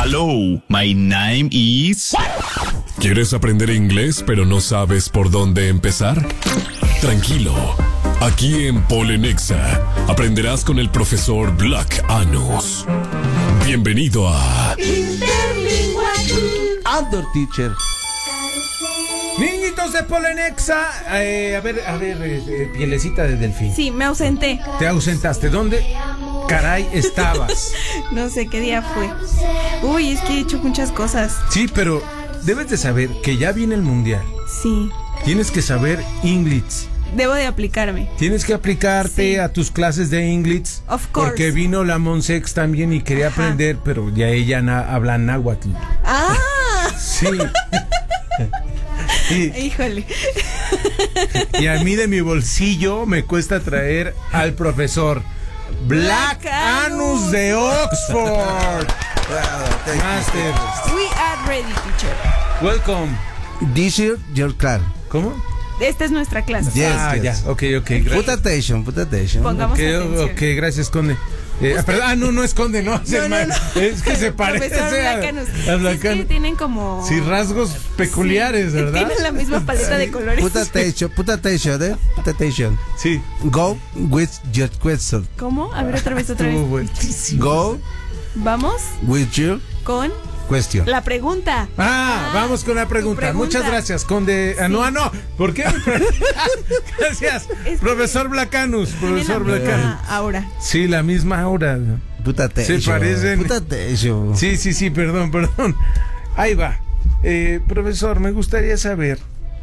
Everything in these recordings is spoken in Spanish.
Hello, my name is... ¿Quieres aprender inglés pero no sabes por dónde empezar? Tranquilo, aquí en Polenexa aprenderás con el profesor Black Anus. Bienvenido a... Outdoor Teacher. Niñitos de Polenexa, a ver, pielecita de delfín. Sí, me ausenté. ¿Te ausentaste? ¿Dónde caray estabas? No sé qué día fue. Uy, es que he hecho muchas cosas. Sí, pero debes de saber que ya viene el mundial. Sí. Tienes que saber English. Debo de aplicarme. Tienes que aplicarte a tus clases de English. Of course. Porque vino la Monsex también y quería aprender, pero ya ella habla náhuatl. ¡Ah! Sí. Híjole. Y a mí de mi bolsillo me cuesta traer al profesor Black Anus de Oxford. Master. We are ready, teacher. Welcome. This is your class. ¿Cómo? Esta es nuestra clase. Yes, ya. Ok, gracias. Put attention. Pongamos atención. Ok, gracias, Conde. Perdón, no es Conde, no. Es que se parece Profesor Black Anus. Es que tienen como... Sí, rasgos peculiares, sí, ¿verdad? Tienen la misma paleta de colores. Put attention. Sí. Go with your question. ¿Cómo? A ver, otra vez. Estuvo buenísimo. Go Vamos with your con question. la pregunta. Vamos con la pregunta. Muchas gracias, Conde. Sí. No. ¿Por qué? Gracias, profesor Black Anus. Profesor Black Anus. Ahora. Sí, la misma aura. Put attention. Se parecen. Put attention. Sí, perdón. Ahí va. Profesor, me gustaría saber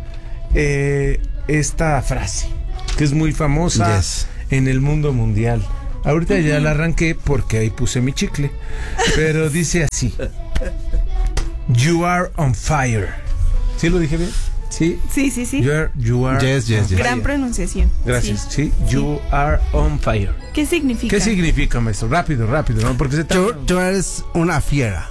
esta frase, que es muy famosa en el mundo mundial. Ahorita ya la arranqué porque ahí puse mi chicle. Pero dice así: You are on fire. ¿Sí lo dije bien? Sí. Sí. You are Yes. Gran pronunciación. Gracias. Sí. You are on fire. ¿Qué significa? ¿Qué significa, maestro? Rápido, ¿no? Porque se Tú eres una fiera.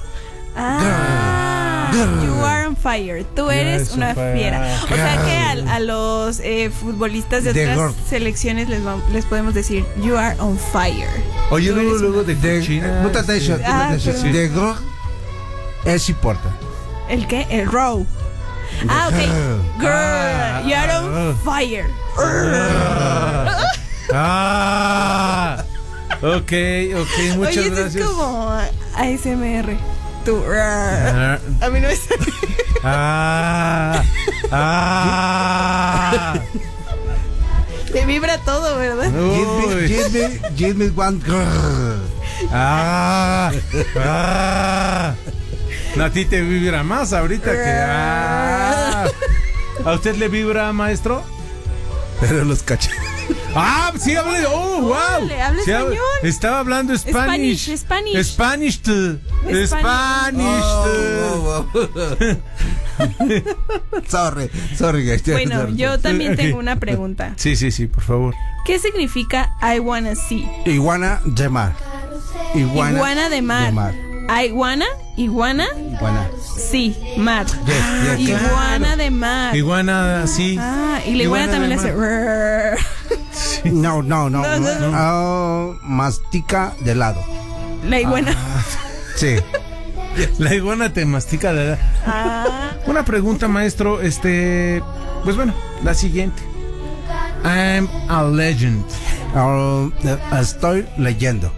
You are on fire. Tú eres una fiera. O sea que a los futbolistas de otras selecciones les podemos decir You are on fire. Oye, luego de China. Put attention. The go es importante. ¿El qué? El row. Ok. Girl, you are on fire. Ok, muchas Oye, gracias. Es como ASMR. Tú. A mí no es. Te vibra todo, ¿verdad? Give me one girl. No, a ti te vibra más ahorita que... ¿A usted le vibra, maestro? Pero los cachetes. Sí, hablé. ¡Oh, wow! Habla español. Estaba hablando Spanish. Spanish. Sorry, guys. Bueno, yo también tengo una pregunta. Sí, por favor. ¿Qué significa I wanna see? Iguana de mar. Iguana de mar. Iguana. Sí, mar. Yes. Iguana de mar. Iguana, sí. Y la iguana también le hace. No. Mastica de lado. La iguana. Sí. La iguana te mastica de... Una pregunta, maestro. Pues bueno, la siguiente. I'm a legend. Estoy leyendo.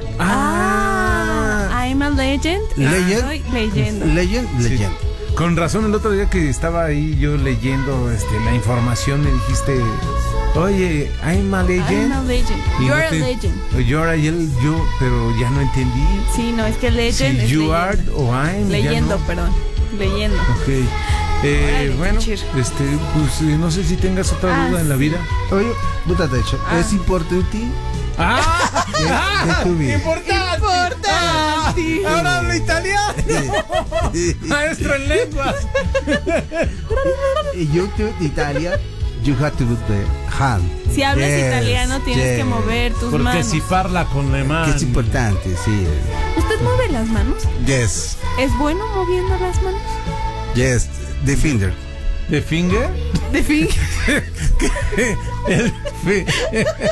I'm a legend. Estoy leyendo. Legend. Con razón, el otro día que estaba ahí yo leyendo la información, me dijiste, oye, I'm a legend. I'm a legend. You're a legend. Yo, pero ya no entendí. Sí, no, es que legend es you leyendo. Are o I'm. Leyendo, perdón. Leyendo. Ok. Bueno, pues no sé si tengas otra duda en la vida. Oye, de hecho, es importante. Importante. Ahora hablo italiano. Maestro en lenguas. You to Italia, you have to do the hand. Si hablas italiano tienes que mover tus manos. Porque si parla con le mano. Que es importante, sí. ¿Usted mueve las manos? Yes. ¿Es bueno moviendo las manos? Yes, the finger. ¿The finger? ¿The finger?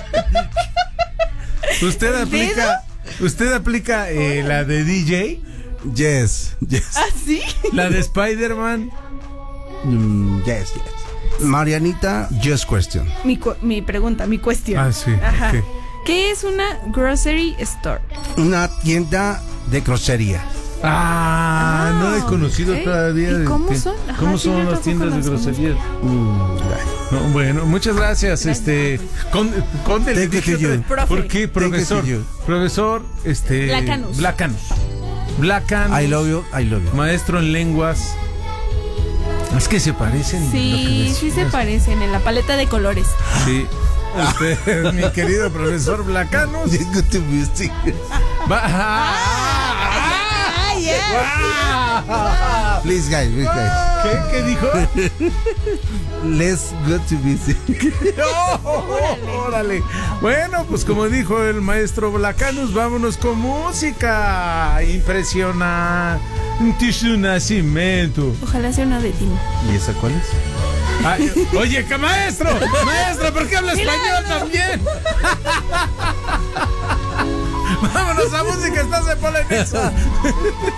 ¿Usted aplica la de DJ? Yes. ¿Ah, sí? La de Spider-Man. Yes. Marianita, just question. Mi pregunta, mi cuestión. Ah, sí. Ajá. Okay. ¿Qué es una grocery store? Una tienda de grosería. No he conocido todavía. ¿Y cómo son? Ajá, ¿Cómo sí, son yo las tiendas de tampoco grosería? No, bueno, muchas gracias. Conde, le dije otra vez. Profe. ¿Por qué, profesor? Profesor, Blacanus. I love you. Maestro en lenguas. Es que se parecen. Sí se parecen en la paleta de colores. Sí. Usted, mi querido profesor Blacanus. Good to visit. Please, guys. ¿Qué dijo? Let's go to visit. Órale. Bueno, pues como dijo el maestro Blacanus, vámonos con música. Impresionante su nacimiento. Ojalá sea una de Tino. ¿Y esa cuál es? Ay, oye, ¿qué maestro? Maestro, ¿por qué habla español también? Vámonos a música, estás en Polenexa.